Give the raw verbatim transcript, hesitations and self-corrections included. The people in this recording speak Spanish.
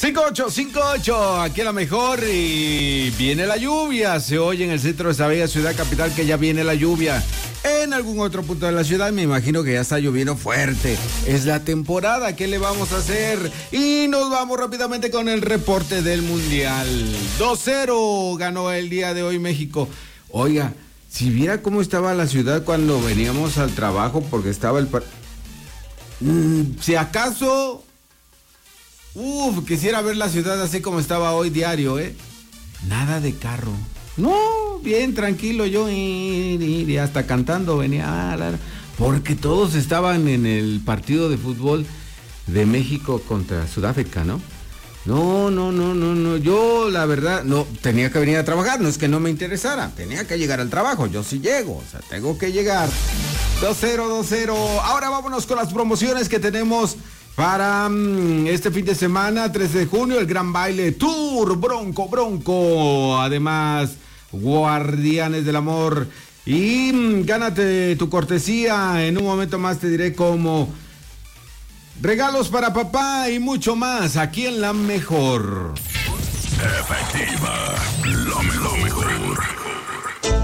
cinco ocho cinco ocho, aquí a la mejor y viene la lluvia. Se oye en el centro de esta bella ciudad capital que ya viene la lluvia. En algún otro punto de la ciudad me imagino que ya está lloviendo fuerte. Es la temporada, ¿qué le vamos a hacer? Y nos vamos rápidamente con el reporte del Mundial. dos cero ganó el día de hoy México. Oiga, si viera cómo estaba la ciudad cuando veníamos al trabajo, porque estaba el... Par... Mm, si acaso... Uf, quisiera ver la ciudad así como estaba hoy diario, ¿eh? Nada de carro. No, bien tranquilo yo, y, y, y hasta cantando venía, porque todos estaban en el partido de fútbol de México contra Sudáfrica, ¿no? No, no, no, no, no, yo la verdad, no, tenía que venir a trabajar, no es que no me interesara, tenía que llegar al trabajo, yo sí llego, o sea, tengo que llegar. dos cero, dos cero, ahora vámonos con las promociones que tenemos para um, este fin de semana, tres de junio, el Gran Baile Tour Bronco Bronco. Además, Guardianes del Amor. Y um, gánate tu cortesía. En un momento más te diré cómo. Regalos para papá y mucho más aquí en La Mejor. Efectiva, lo mejor.